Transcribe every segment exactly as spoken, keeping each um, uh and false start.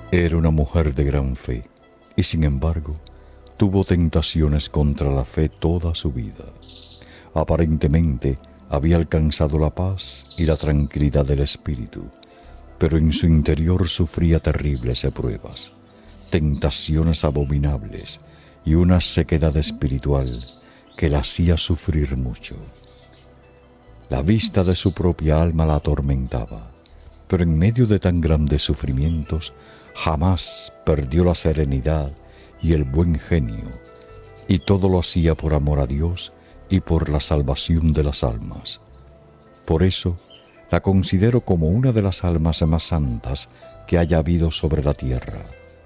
Era una mujer de gran fe y, sin embargo, tuvo tentaciones contra la fe toda su vida. Aparentemente había alcanzado la paz y la tranquilidad del espíritu, pero en su interior sufría terribles pruebas, tentaciones abominables y una sequedad espiritual que la hacía sufrir mucho. La vista de su propia alma la atormentaba, pero en medio de tan grandes sufrimientos jamás perdió la serenidad y el buen genio, y todo lo hacía por amor a Dios y por la salvación de las almas. Por eso la considero como una de las almas más santas que haya habido sobre la tierra.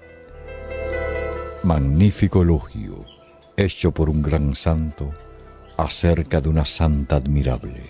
Magnífico elogio, hecho por un gran santo, acerca de una santa admirable.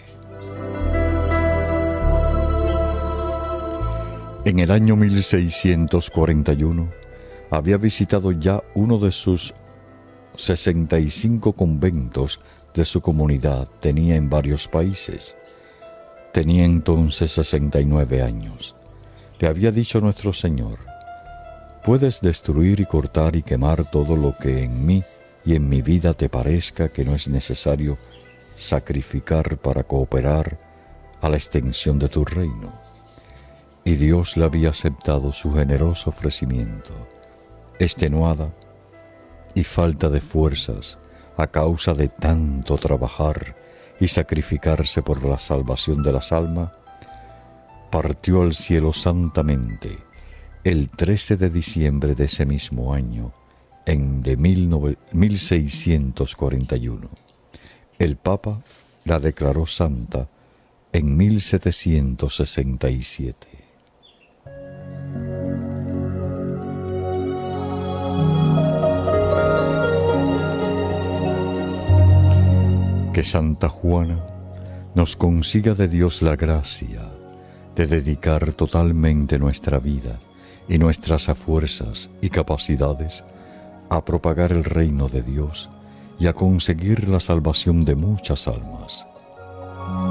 En el año mil seiscientos cuarenta y uno había visitado ya uno de sus sesenta y cinco conventos de su comunidad. Tenía en varios países. Tenía entonces sesenta y nueve años. Le había dicho nuestro Señor: puedes destruir y cortar y quemar todo lo que en mí y en mi vida te parezca que no es necesario sacrificar para cooperar a la extensión de tu reino. Y Dios le había aceptado su generoso ofrecimiento. Extenuada y falta de fuerzas a causa de tanto trabajar y sacrificarse por la salvación de las almas, partió al cielo santamente el trece de diciembre de ese mismo año, en de mil seiscientos cuarenta y uno. El Papa la declaró santa en mil setecientos sesenta y siete. Que Santa Juana nos consiga de Dios la gracia de dedicar totalmente nuestra vida y nuestras fuerzas y capacidades a propagar el reino de Dios y a conseguir la salvación de muchas almas.